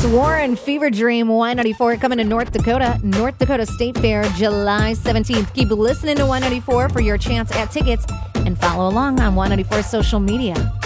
Warren, Fever Dream, Y94 coming to North Dakota State Fair, July 17th. Keep listening to Y94 for your chance at tickets and follow along on Y94 social media.